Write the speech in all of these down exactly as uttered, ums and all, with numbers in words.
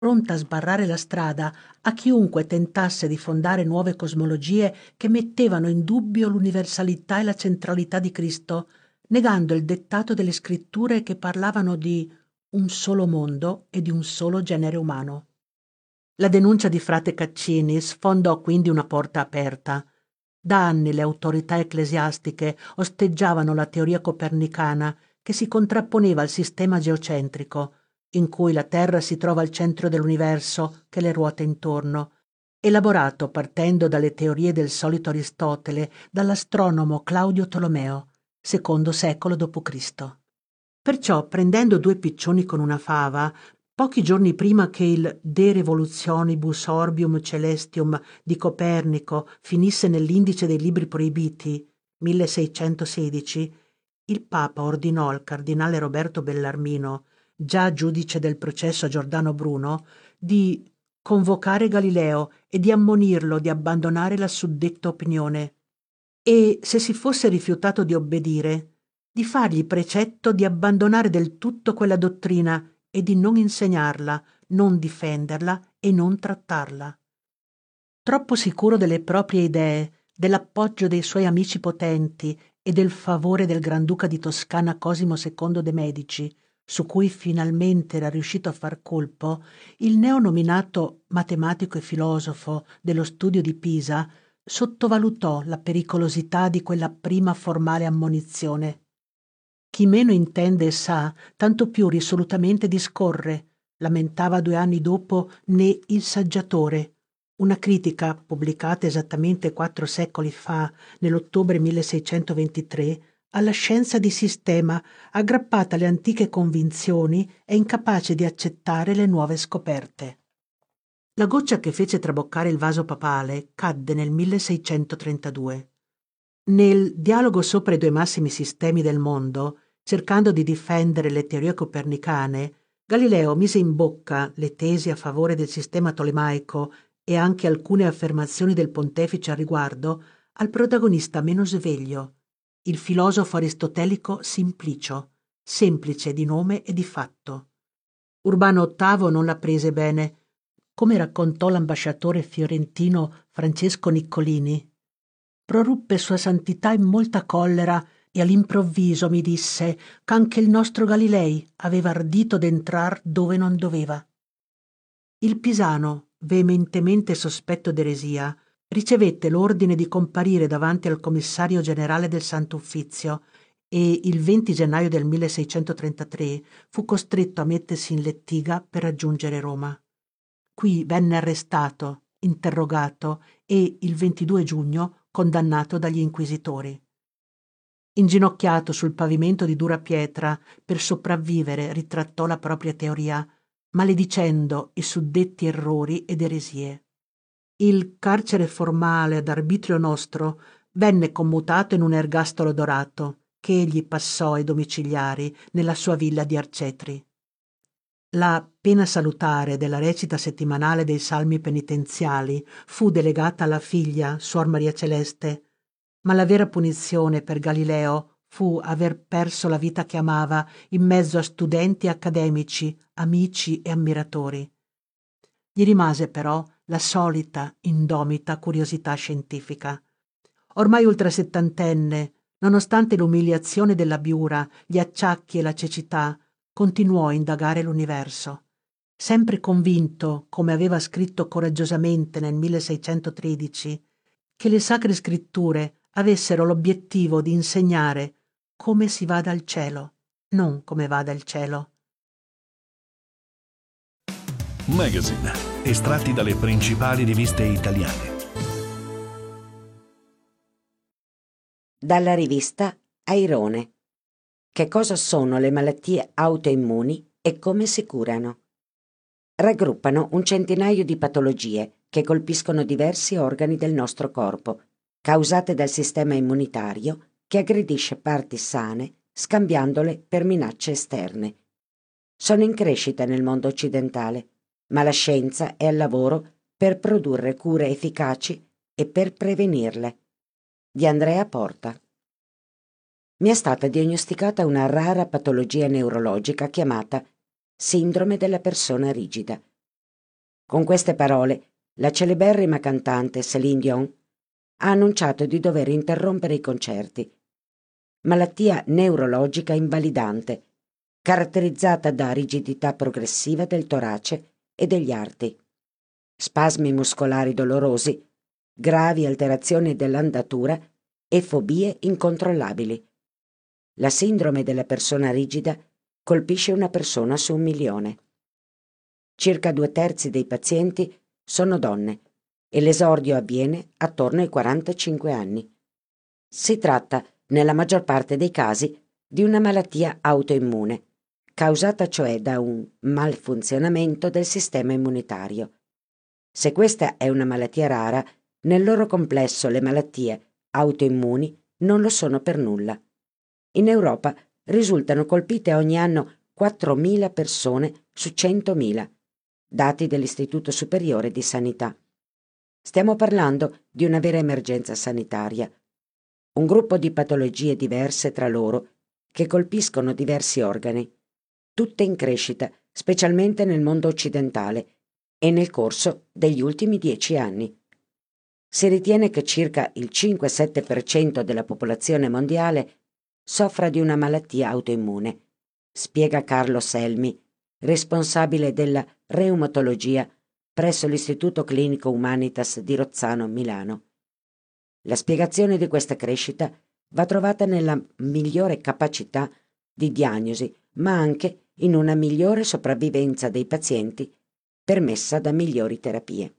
pronta a sbarrare la strada a chiunque tentasse di fondare nuove cosmologie che mettevano in dubbio l'universalità e la centralità di Cristo, negando il dettato delle scritture che parlavano di un solo mondo e di un solo genere umano. La denuncia di frate Caccini sfondò quindi una porta aperta. Da anni le autorità ecclesiastiche osteggiavano la teoria copernicana che si contrapponeva al sistema geocentrico, in cui la Terra si trova al centro dell'universo che le ruota intorno, elaborato partendo dalle teorie del solito Aristotele dall'astronomo Claudio Tolomeo, secondo secolo dopo Cristo. Perciò, prendendo due piccioni con una fava, pochi giorni prima che il De Revolutionibus Orbium Celestium di Copernico finisse nell'indice dei libri proibiti, milleseicentosedici, il Papa ordinò al cardinale Roberto Bellarmino, già giudice del processo a Giordano Bruno, di convocare Galileo e di ammonirlo di abbandonare la suddetta opinione e, se si fosse rifiutato di obbedire, di fargli precetto di abbandonare del tutto quella dottrina e di non insegnarla, non difenderla e non trattarla. Troppo sicuro delle proprie idee, dell'appoggio dei suoi amici potenti e del favore del Granduca di Toscana Cosimo secondo de' Medici, su cui finalmente era riuscito a far colpo, il neonominato matematico e filosofo dello studio di Pisa sottovalutò la pericolosità di quella prima formale ammonizione. Chi meno intende e sa, tanto più risolutamente discorre, lamentava due anni dopo ne Il Saggiatore, una critica pubblicata esattamente quattro secoli fa, nell'ottobre milleseicentoventitré, alla scienza di sistema, aggrappata alle antiche convinzioni e incapace di accettare le nuove scoperte. La goccia che fece traboccare il vaso papale cadde nel milleseicentotrentadue. Nel dialogo sopra i due massimi sistemi del mondo, cercando di difendere le teorie copernicane, Galileo mise in bocca le tesi a favore del sistema tolemaico e anche alcune affermazioni del pontefice al riguardo al protagonista meno sveglio, il filosofo aristotelico Simplicio, semplice di nome e di fatto. Urbano ottavo non la prese bene, come raccontò l'ambasciatore fiorentino Francesco Niccolini. Proruppe Sua Santità in molta collera e all'improvviso mi disse ch'anche il nostro Galilei aveva ardito d'entrar dove non doveva. Il pisano, veementemente sospetto d'eresia, ricevette l'ordine di comparire davanti al commissario generale del Santo Uffizio e il venti gennaio del milleseicentotrentatré fu costretto a mettersi in lettiga per raggiungere Roma. Qui venne arrestato, interrogato e il ventidue giugno condannato dagli inquisitori. Inginocchiato sul pavimento di dura pietra per sopravvivere, ritrattò la propria teoria, maledicendo i suddetti errori ed eresie. Il carcere formale ad arbitrio nostro venne commutato in un ergastolo dorato che egli passò ai domiciliari nella sua villa di Arcetri. La pena salutare della recita settimanale dei salmi penitenziali fu delegata alla figlia, Suor Maria Celeste, ma la vera punizione per Galileo fu aver perso la vita che amava in mezzo a studenti accademici, amici e ammiratori. Gli rimase però la solita indomita curiosità scientifica. Ormai ultrasettantenne, nonostante l'umiliazione della biura, gli acciacchi e la cecità, continuò a indagare l'universo. Sempre convinto, come aveva scritto coraggiosamente nel milleseicentotredici, che le sacre scritture avessero l'obiettivo di insegnare come si va dal cielo, non come va dal cielo. Magazine, estratti dalle principali riviste italiane. Dalla rivista Airone. Che cosa sono le malattie autoimmuni e come si curano? Raggruppano un centinaio di patologie che colpiscono diversi organi del nostro corpo, causate dal sistema immunitario che aggredisce parti sane scambiandole per minacce esterne. Sono in crescita nel mondo occidentale, ma la scienza è al lavoro per produrre cure efficaci e per prevenirle. Di Andrea Porta. Mi è stata diagnosticata una rara patologia neurologica chiamata sindrome della persona rigida. Con queste parole, la celeberrima cantante Céline Dion ha annunciato di dover interrompere i concerti. Malattia neurologica invalidante, caratterizzata da rigidità progressiva del torace e degli arti, spasmi muscolari dolorosi, gravi alterazioni dell'andatura e fobie incontrollabili. La sindrome della persona rigida colpisce una persona su un milione. Circa due terzi dei pazienti sono donne e l'esordio avviene attorno ai quarantacinque anni. Si tratta, nella maggior parte dei casi, di una malattia autoimmune, causata cioè da un malfunzionamento del sistema immunitario. Se questa è una malattia rara, nel loro complesso le malattie autoimmuni non lo sono per nulla. In Europa risultano colpite ogni anno quattromila persone su centomila, dati dell'Istituto Superiore di Sanità. Stiamo parlando di una vera emergenza sanitaria, un gruppo di patologie diverse tra loro che colpiscono diversi organi, tutte in crescita, specialmente nel mondo occidentale e nel corso degli ultimi dieci anni. Si ritiene che circa il cinque-sette per cento della popolazione mondiale soffra di una malattia autoimmune, spiega Carlo Selmi, responsabile della reumatologia presso l'Istituto Clinico Humanitas di Rozzano, Milano. La spiegazione di questa crescita va trovata nella migliore capacità di diagnosi, ma anche in una migliore sopravvivenza dei pazienti permessa da migliori terapie.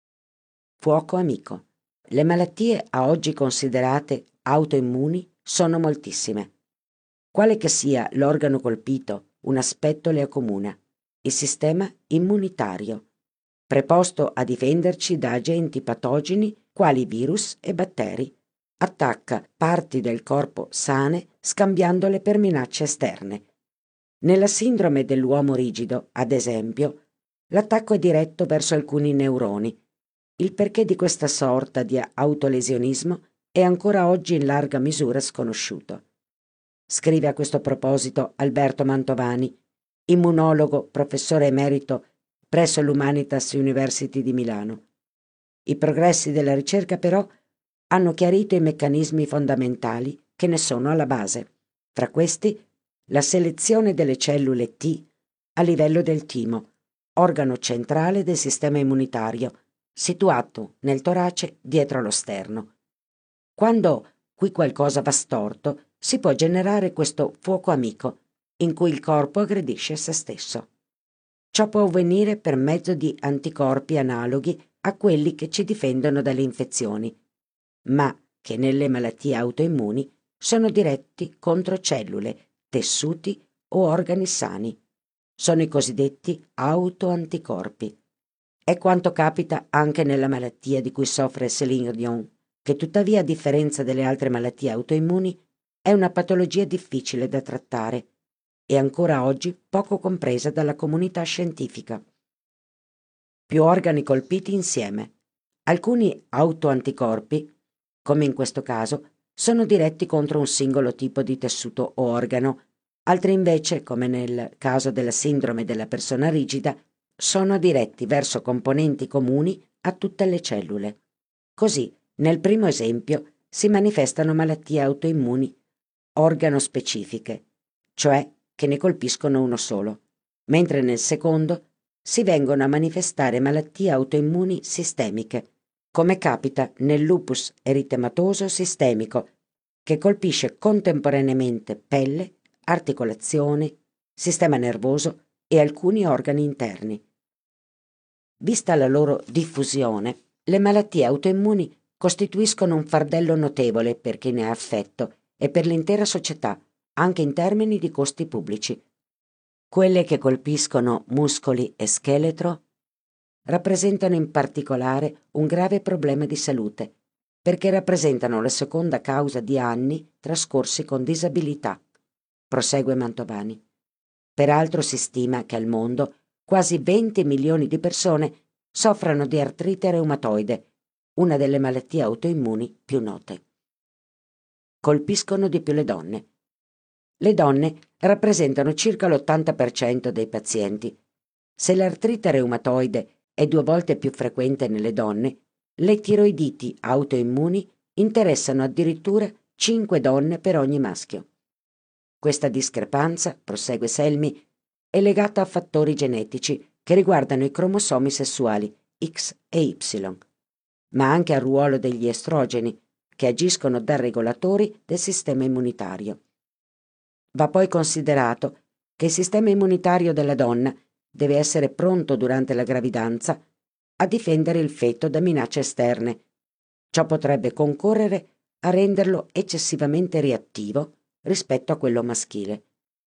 Fuoco amico. Le malattie a oggi considerate autoimmuni sono moltissime. Quale che sia l'organo colpito, un aspetto le accomuna: il sistema immunitario, preposto a difenderci da agenti patogeni quali virus e batteri, attacca parti del corpo sane scambiandole per minacce esterne. Nella sindrome dell'uomo rigido, ad esempio, l'attacco è diretto verso alcuni neuroni. Il perché di questa sorta di autolesionismo è ancora oggi in larga misura sconosciuto. Scrive a questo proposito Alberto Mantovani, immunologo, professore emerito presso l'Humanitas University di Milano. I progressi della ricerca, però, hanno chiarito i meccanismi fondamentali che ne sono alla base. Tra questi, la selezione delle cellule T a livello del timo, organo centrale del sistema immunitario, situato nel torace dietro lo sterno. Quando qui qualcosa va storto, si può generare questo fuoco amico, in cui il corpo aggredisce se stesso. Ciò può avvenire per mezzo di anticorpi analoghi a quelli che ci difendono dalle infezioni, ma che nelle malattie autoimmuni sono diretti contro cellule, tessuti o organi sani. Sono i cosiddetti autoanticorpi. È quanto capita anche nella malattia di cui soffre Céline Dion, che tuttavia, a differenza delle altre malattie autoimmuni, è una patologia difficile da trattare e ancora oggi poco compresa dalla comunità scientifica. Più organi colpiti insieme. Alcuni autoanticorpi, come in questo caso, sono diretti contro un singolo tipo di tessuto o organo, altri invece, come nel caso della sindrome della persona rigida, sono diretti verso componenti comuni a tutte le cellule. Così, nel primo esempio, si manifestano malattie autoimmuni organospecifiche, cioè che ne colpiscono uno solo, mentre nel secondo si vengono a manifestare malattie autoimmuni sistemiche, come capita nel lupus eritematoso sistemico, che colpisce contemporaneamente pelle, articolazioni, sistema nervoso e alcuni organi interni. Vista la loro diffusione, le malattie autoimmuni costituiscono un fardello notevole per chi ne è affetto e per l'intera società, anche in termini di costi pubblici. Quelle che colpiscono muscoli e scheletro rappresentano in particolare un grave problema di salute, perché rappresentano la seconda causa di anni trascorsi con disabilità, prosegue Mantovani. Peraltro si stima che al mondo quasi venti milioni di persone soffrano di artrite reumatoide, una delle malattie autoimmuni più note. Colpiscono di più le donne. Le donne rappresentano circa l'ottanta per cento dei pazienti. Se l'artrite reumatoide è due volte più frequente nelle donne, le tiroiditi autoimmuni interessano addirittura cinque donne per ogni maschio. Questa discrepanza, prosegue Selmi, è legata a fattori genetici che riguardano i cromosomi sessuali X e Y, ma anche al ruolo degli estrogeni, che agiscono da regolatori del sistema immunitario. Va poi considerato che il sistema immunitario della donna deve essere pronto durante la gravidanza a difendere il feto da minacce esterne. Ciò potrebbe concorrere a renderlo eccessivamente reattivo rispetto a quello maschile.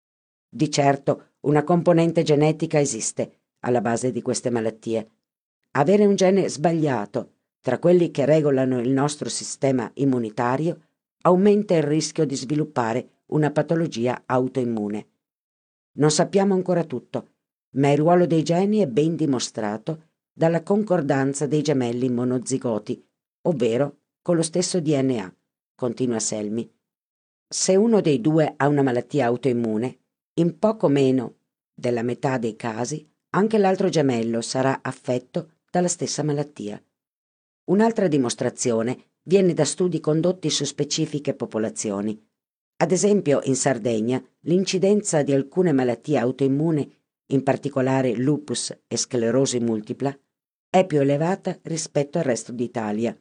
Di certo una componente genetica esiste alla base di queste malattie. Avere un gene sbagliato tra quelli che regolano il nostro sistema immunitario aumenta il rischio di sviluppare una patologia autoimmune. Non sappiamo ancora tutto, ma il ruolo dei geni è ben dimostrato dalla concordanza dei gemelli monozigoti, ovvero con lo stesso D N A, continua Selmi. Se uno dei due ha una malattia autoimmune, in poco meno della metà dei casi anche l'altro gemello sarà affetto dalla stessa malattia. Un'altra dimostrazione viene da studi condotti su specifiche popolazioni. Ad esempio, in Sardegna, l'incidenza di alcune malattie autoimmuni, in particolare lupus e sclerosi multipla, è più elevata rispetto al resto d'Italia.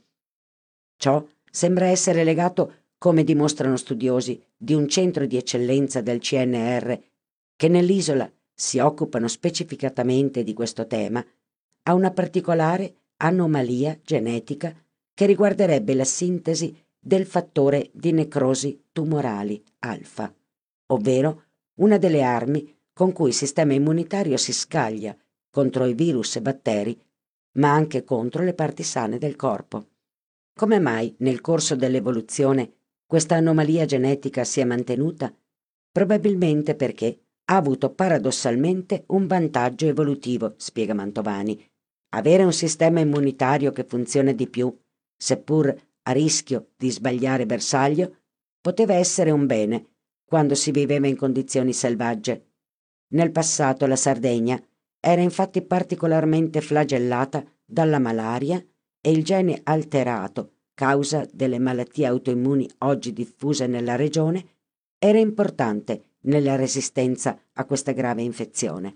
Ciò sembra essere legato, come dimostrano studiosi di un centro di eccellenza del C N R che nell'isola si occupano specificatamente di questo tema, a una particolare anomalia genetica che riguarderebbe la sintesi del fattore di necrosi tumorali alfa, ovvero una delle armi con cui il sistema immunitario si scaglia contro i virus e batteri, ma anche contro le parti sane del corpo. Come mai nel corso dell'evoluzione questa anomalia genetica si è mantenuta? Probabilmente perché ha avuto paradossalmente un vantaggio evolutivo, spiega Mantovani. Avere un sistema immunitario che funziona di più, seppur a rischio di sbagliare bersaglio, poteva essere un bene quando si viveva in condizioni selvagge. Nel passato la Sardegna era infatti particolarmente flagellata dalla malaria e il gene alterato, causa delle malattie autoimmuni oggi diffuse nella regione, era importante nella resistenza a questa grave infezione.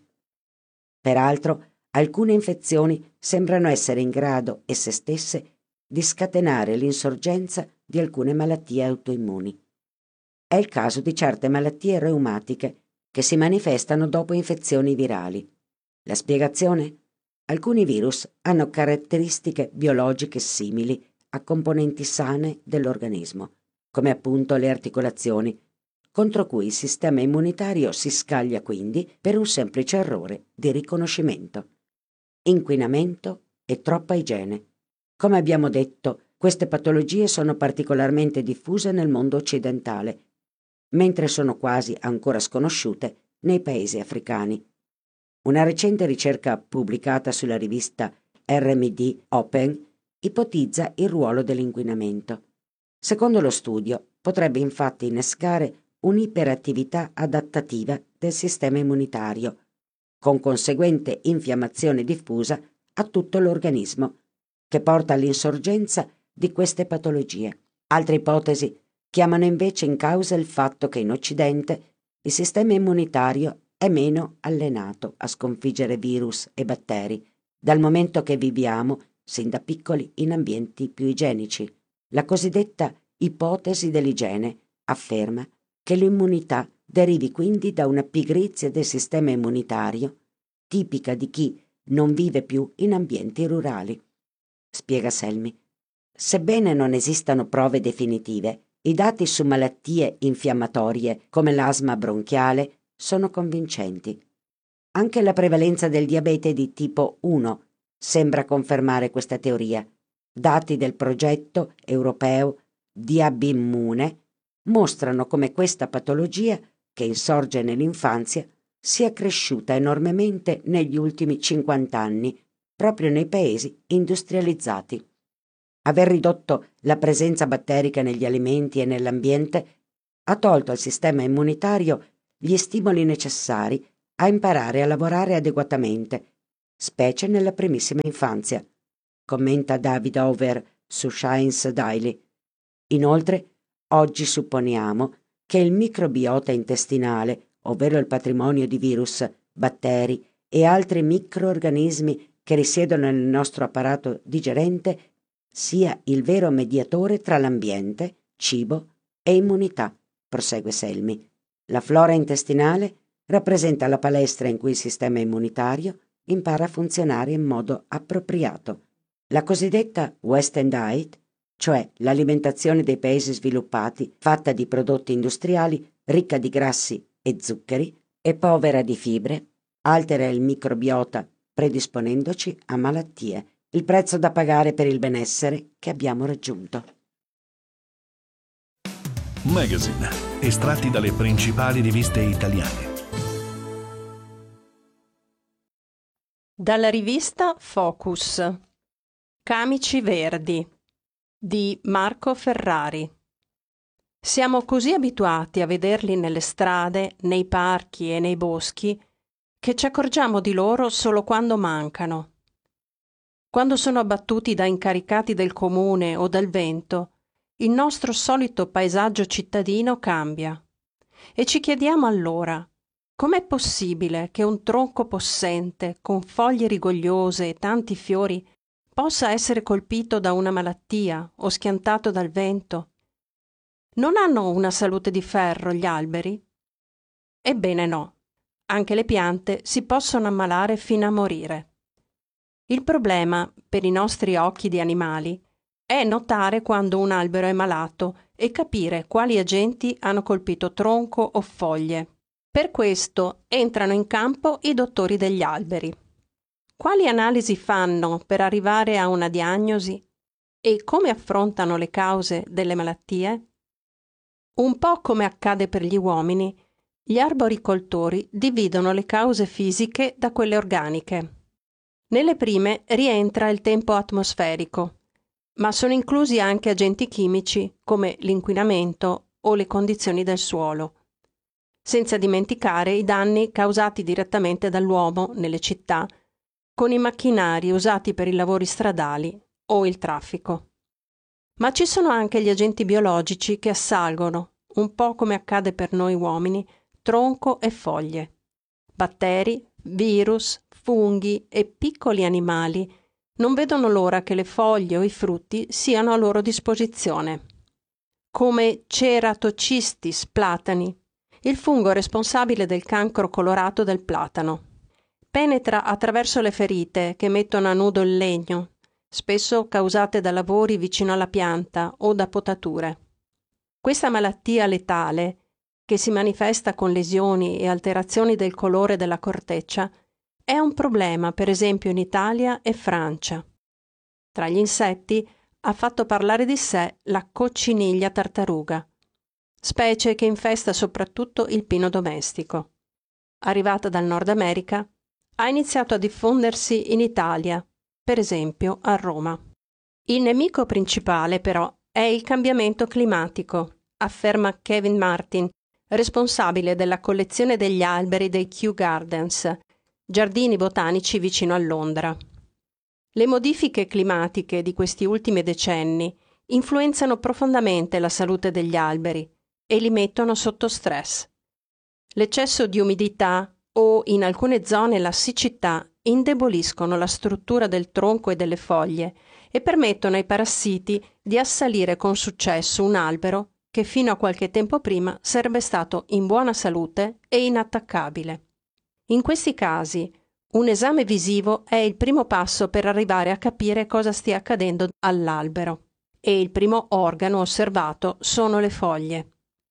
Peraltro, alcune infezioni sembrano essere in grado, esse stesse, di scatenare l'insorgenza di alcune malattie autoimmuni. È il caso di certe malattie reumatiche che si manifestano dopo infezioni virali. La spiegazione? Alcuni virus hanno caratteristiche biologiche simili a componenti sane dell'organismo, come appunto le articolazioni, contro cui il sistema immunitario si scaglia quindi per un semplice errore di riconoscimento. Inquinamento e troppa igiene. Come abbiamo detto, queste patologie sono particolarmente diffuse nel mondo occidentale, mentre sono quasi ancora sconosciute nei paesi africani. Una recente ricerca pubblicata sulla rivista R M D Open ipotizza il ruolo dell'inquinamento. Secondo lo studio, potrebbe infatti innescare un'iperattività adattativa del sistema immunitario, con conseguente infiammazione diffusa a tutto l'organismo, che porta all'insorgenza di queste patologie. Altre ipotesi chiamano invece in causa il fatto che in Occidente il sistema immunitario è meno allenato a sconfiggere virus e batteri, dal momento che viviamo, sin da piccoli, in ambienti più igienici. La cosiddetta ipotesi dell'igiene afferma che l'immunità derivi quindi da una pigrizia del sistema immunitario tipica di chi non vive più in ambienti rurali. Spiega Selmi. Sebbene non esistano prove definitive, i dati su malattie infiammatorie come l'asma bronchiale sono convincenti. Anche la prevalenza del diabete di tipo uno sembra confermare questa teoria. Dati del progetto europeo Diabimmune mostrano come questa patologia, che insorge nell'infanzia, sia cresciuta enormemente negli ultimi cinquanta anni, proprio nei paesi industrializzati. Aver ridotto la presenza batterica negli alimenti e nell'ambiente ha tolto al sistema immunitario gli stimoli necessari a imparare a lavorare adeguatamente, specie nella primissima infanzia, commenta David Over su Science Daily. Inoltre, oggi supponiamo che il microbiota intestinale, ovvero il patrimonio di virus, batteri e altri microorganismi che risiedono nel nostro apparato digerente, sia il vero mediatore tra l'ambiente, cibo e immunità, prosegue Selmi. La flora intestinale rappresenta la palestra in cui il sistema immunitario impara a funzionare in modo appropriato. La cosiddetta Western Diet, cioè l'alimentazione dei paesi sviluppati fatta di prodotti industriali, ricca di grassi e zuccheri e povera di fibre, altera il microbiota predisponendoci a malattie, il prezzo da pagare per il benessere che abbiamo raggiunto. Magazine, estratti dalle principali riviste italiane. Dalla rivista Focus. Camici verdi di Marco Ferrari. Siamo così abituati a vederli nelle strade, nei parchi e nei boschi che ci accorgiamo di loro solo quando mancano. Quando sono abbattuti da incaricati del comune o dal vento, il nostro solito paesaggio cittadino cambia e ci chiediamo allora com'è possibile che un tronco possente con foglie rigogliose e tanti fiori possa essere colpito da una malattia o schiantato dal vento. Non hanno una salute di ferro gli alberi? Ebbene no, anche le piante si possono ammalare fino a morire. Il problema, per i nostri occhi di animali, è notare quando un albero è malato e capire quali agenti hanno colpito tronco o foglie. Per questo entrano in campo i dottori degli alberi. Quali analisi fanno per arrivare a una diagnosi e come affrontano le cause delle malattie? Un po' come accade per gli uomini, gli arboricoltori dividono le cause fisiche da quelle organiche. Nelle prime rientra il tempo atmosferico, ma sono inclusi anche agenti chimici come l'inquinamento o le condizioni del suolo, senza dimenticare i danni causati direttamente dall'uomo nelle città con i macchinari usati per i lavori stradali o il traffico. Ma ci sono anche gli agenti biologici che assalgono, un po' come accade per noi uomini, tronco e foglie. Batteri, virus, funghi e piccoli animali non vedono l'ora che le foglie o i frutti siano a loro disposizione. Come Ceratocistis platani, il fungo responsabile del cancro colorato del platano. Penetra attraverso le ferite che mettono a nudo il legno, spesso causate da lavori vicino alla pianta o da potature. Questa malattia letale, che si manifesta con lesioni e alterazioni del colore della corteccia, è un problema per esempio in Italia e Francia. Tra gli insetti ha fatto parlare di sé la cocciniglia tartaruga, specie che infesta soprattutto il pino domestico. Arrivata dal Nord America, ha iniziato a diffondersi in Italia, per esempio a Roma. Il nemico principale, però, è il cambiamento climatico, afferma Kevin Martin, responsabile della collezione degli alberi dei Kew Gardens, giardini botanici vicino a Londra. Le modifiche climatiche di questi ultimi decenni influenzano profondamente la salute degli alberi e li mettono sotto stress. L'eccesso di umidità o, in alcune zone, la siccità indeboliscono la struttura del tronco e delle foglie e permettono ai parassiti di assalire con successo un albero che fino a qualche tempo prima sarebbe stato in buona salute e inattaccabile. In questi casi, un esame visivo è il primo passo per arrivare a capire cosa stia accadendo all'albero, e il primo organo osservato sono le foglie.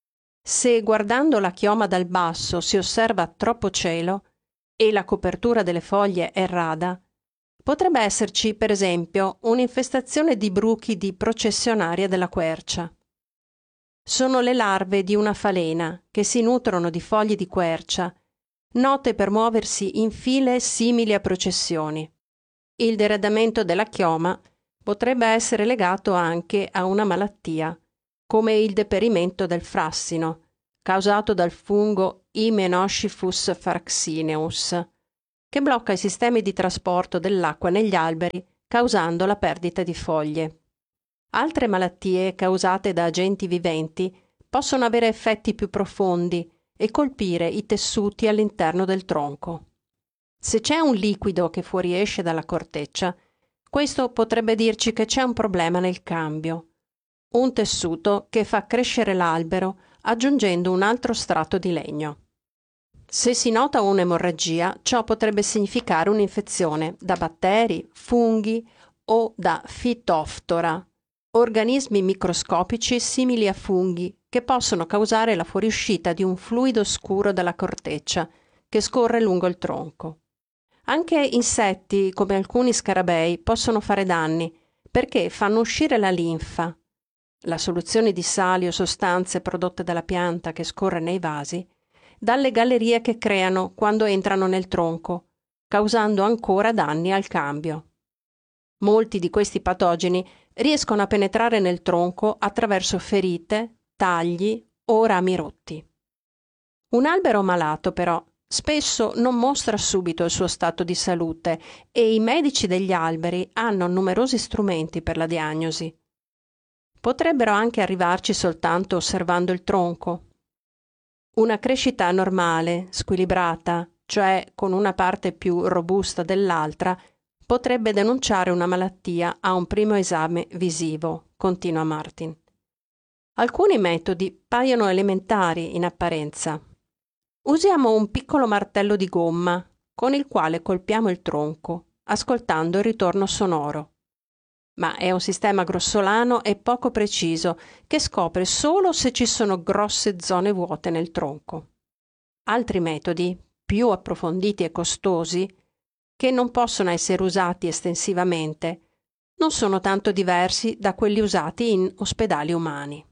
Se guardando la chioma dal basso si osserva troppo cielo e la copertura delle foglie è rada, potrebbe esserci, per esempio, un'infestazione di bruchi di processionaria della quercia. Sono le larve di una falena che si nutrono di foglie di quercia, note per muoversi in file simili a processioni. Il deradamento della chioma potrebbe essere legato anche a una malattia, come il deperimento del frassino, causato dal fungo Hymenoscifus fraxineus, che blocca i sistemi di trasporto dell'acqua negli alberi, causando la perdita di foglie. Altre malattie causate da agenti viventi possono avere effetti più profondi e colpire i tessuti all'interno del tronco. Se c'è un liquido che fuoriesce dalla corteccia, questo potrebbe dirci che c'è un problema nel cambio, un tessuto che fa crescere l'albero aggiungendo un altro strato di legno. Se si nota un'emorragia, ciò potrebbe significare un'infezione da batteri, funghi o da Phytophthora, organismi microscopici simili a funghi che possono causare la fuoriuscita di un fluido scuro dalla corteccia che scorre lungo il tronco. Anche insetti come alcuni scarabei possono fare danni perché fanno uscire la linfa, la soluzione di sali o sostanze prodotte dalla pianta che scorre nei vasi, dalle gallerie che creano quando entrano nel tronco, causando ancora danni al cambio. Molti di questi patogeni riescono a penetrare nel tronco attraverso ferite, tagli o rami rotti. Un albero malato, però, spesso non mostra subito il suo stato di salute e i medici degli alberi hanno numerosi strumenti per la diagnosi. Potrebbero anche arrivarci soltanto osservando il tronco. Una crescita normale, squilibrata, cioè con una parte più robusta dell'altra, potrebbe denunciare una malattia a un primo esame visivo, continua Martin. Alcuni metodi paiono elementari in apparenza. Usiamo un piccolo martello di gomma con il quale colpiamo il tronco, ascoltando il ritorno sonoro. Ma è un sistema grossolano e poco preciso che scopre solo se ci sono grosse zone vuote nel tronco. Altri metodi, più approfonditi e costosi, che non possono essere usati estensivamente, non sono tanto diversi da quelli usati in ospedali umani.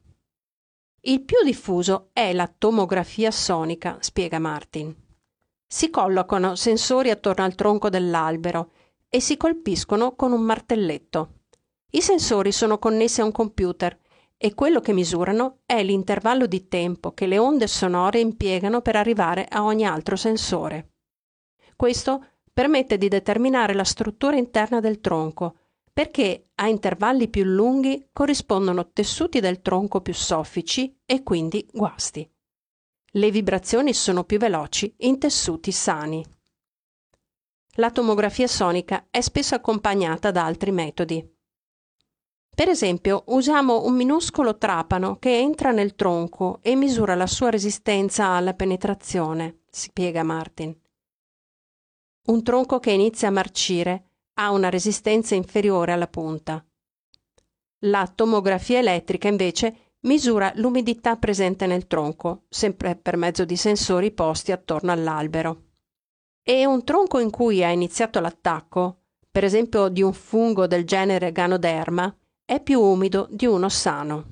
Il più diffuso è la tomografia sonica, spiega Martin. Si collocano sensori attorno al tronco dell'albero e si colpiscono con un martelletto. I sensori sono connessi a un computer e quello che misurano è l'intervallo di tempo che le onde sonore impiegano per arrivare a ogni altro sensore. Questo permette di determinare la struttura interna del tronco, perché a intervalli più lunghi corrispondono tessuti del tronco più soffici e quindi guasti. Le vibrazioni sono più veloci in tessuti sani. La tomografia sonica è spesso accompagnata da altri metodi. Per esempio, usiamo un minuscolo trapano che entra nel tronco e misura la sua resistenza alla penetrazione, spiega Martin. Un tronco che inizia a marcire ha una resistenza inferiore alla punta. La tomografia elettrica, invece, misura l'umidità presente nel tronco, sempre per mezzo di sensori posti attorno all'albero. E un tronco in cui ha iniziato l'attacco, per esempio di un fungo del genere Ganoderma, è più umido di uno sano.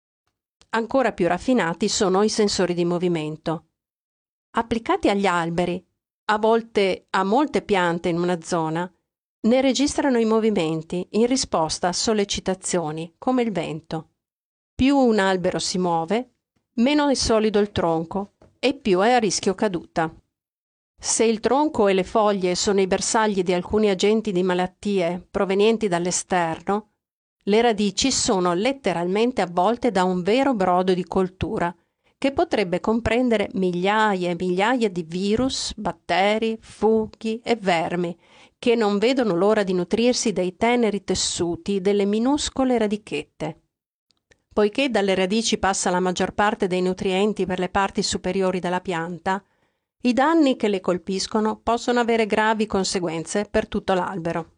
Ancora più raffinati sono i sensori di movimento. Applicati agli alberi, a volte a molte piante in una zona, ne registrano i movimenti in risposta a sollecitazioni, come il vento. Più un albero si muove, meno è solido il tronco e più è a rischio caduta. Se il tronco e le foglie sono i bersagli di alcuni agenti di malattie provenienti dall'esterno, le radici sono letteralmente avvolte da un vero brodo di coltura che potrebbe comprendere migliaia e migliaia di virus, batteri, funghi e vermi che non vedono l'ora di nutrirsi dei teneri tessuti delle minuscole radichette. Poiché dalle radici passa la maggior parte dei nutrienti per le parti superiori della pianta, i danni che le colpiscono possono avere gravi conseguenze per tutto l'albero.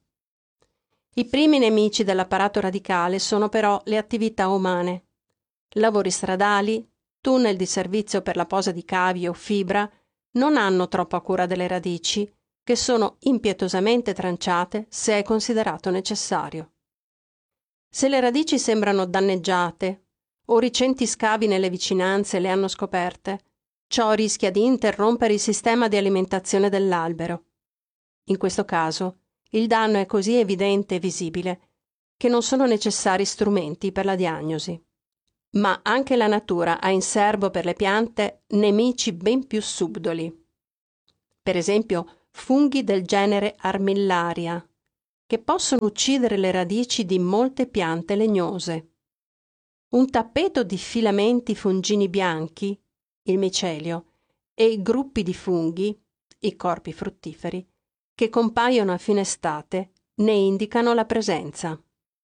I primi nemici dell'apparato radicale sono però le attività umane. Lavori stradali, tunnel di servizio per la posa di cavi o fibra non hanno troppa cura delle radici, che sono impietosamente tranciate se è considerato necessario. Se le radici sembrano danneggiate o recenti scavi nelle vicinanze le hanno scoperte, ciò rischia di interrompere il sistema di alimentazione dell'albero. In questo caso, il danno è così evidente e visibile che non sono necessari strumenti per la diagnosi. Ma anche la natura ha in serbo per le piante nemici ben più subdoli. Per esempio, funghi del genere Armillaria, che possono uccidere le radici di molte piante legnose. Un tappeto di filamenti fungini bianchi, il micelio, e i gruppi di funghi, i corpi fruttiferi, che compaiono a fine estate, ne indicano la presenza.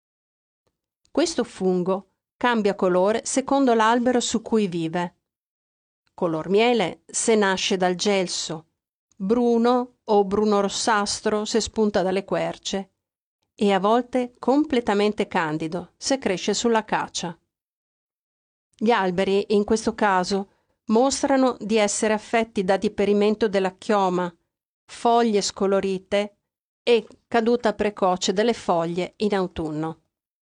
Questo fungo cambia colore secondo l'albero su cui vive. Color miele se nasce dal gelso, bruno o bruno-rossastro se spunta dalle querce, e a volte completamente candido se cresce sull'acacia. Gli alberi, in questo caso, mostrano di essere affetti da diperimento della chioma, foglie scolorite e caduta precoce delle foglie in autunno.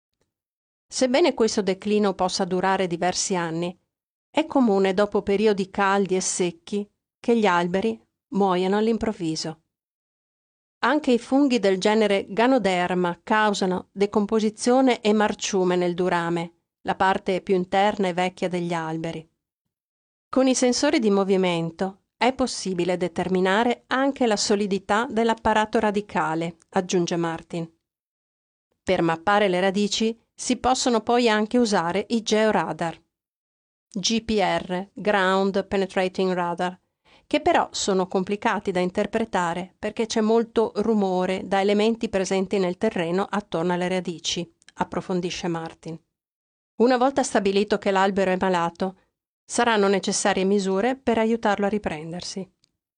Sebbene questo declino possa durare diversi anni, è comune dopo periodi caldi e secchi che gli alberi muoiano all'improvviso. Anche i funghi del genere Ganoderma causano decomposizione e marciume nel durame, la parte più interna e vecchia degli alberi. Con i sensori di movimento è possibile determinare anche la solidità dell'apparato radicale, aggiunge Martin. Per mappare le radici si possono poi anche usare i georadar, G P R, Ground Penetrating Radar, che però sono complicati da interpretare perché c'è molto rumore da elementi presenti nel terreno attorno alle radici, approfondisce Martin. Una volta stabilito che l'albero è malato, saranno necessarie misure per aiutarlo a riprendersi.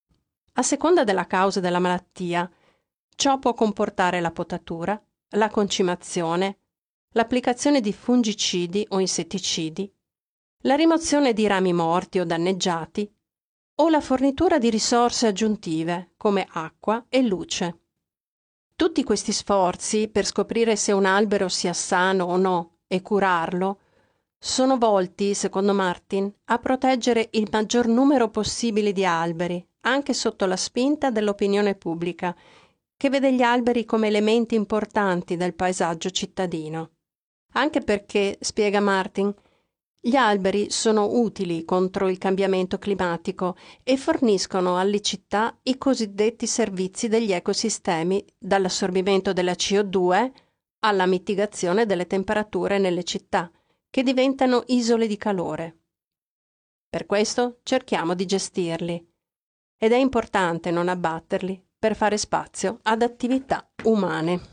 A seconda della causa della malattia, ciò può comportare la potatura, la concimazione, l'applicazione di fungicidi o insetticidi, la rimozione di rami morti o danneggiati o la fornitura di risorse aggiuntive come acqua e luce. Tutti questi sforzi per scoprire se un albero sia sano o no e curarlo sono volti, secondo Martin, a proteggere il maggior numero possibile di alberi, anche sotto la spinta dell'opinione pubblica, che vede gli alberi come elementi importanti del paesaggio cittadino. Anche perché, spiega Martin, gli alberi sono utili contro il cambiamento climatico e forniscono alle città i cosiddetti servizi degli ecosistemi, dall'assorbimento della C O due alla mitigazione delle temperature nelle città, che diventano isole di calore. Per questo cerchiamo di gestirli, ed è importante non abbatterli per fare spazio ad attività umane.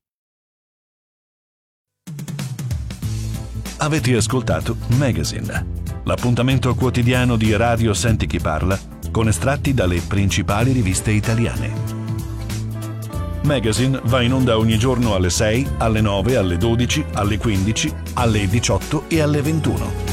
Avete ascoltato Magazine, l'appuntamento quotidiano di Radio Senti Chi Parla con estratti dalle principali riviste italiane. Magazine va in onda ogni giorno alle sei, alle nove, alle dodici, alle quindici, alle diciotto e alle ventuno.